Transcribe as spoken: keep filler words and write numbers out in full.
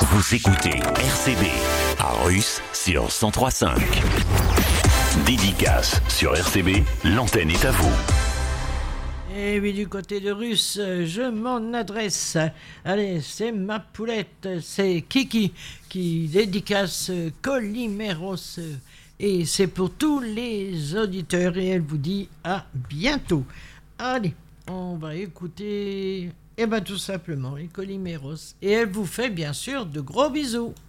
Vous écoutez R C B à Russe sur cent trois virgule cinq. Dédicace sur R C B, l'antenne est à vous. Et oui, du côté de Russe, je m'en adresse. Allez, c'est ma poulette, c'est Kiki qui dédicace Coliméros. Et c'est pour tous les auditeurs et elle vous dit à bientôt. Allez, on va écouter, eh bien tout simplement, les Coliméros. Et elle vous fait bien sûr de gros bisous.